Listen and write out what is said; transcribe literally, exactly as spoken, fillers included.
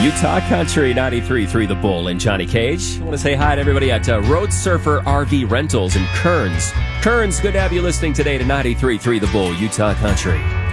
Utah Country ninety-three point three The Bull and Johnny Cage. I want to say hi to everybody at uh, Road Surfer R V Rentals in Kearns. Kearns, good to have you listening today to ninety-three point three The Bull, Utah Country.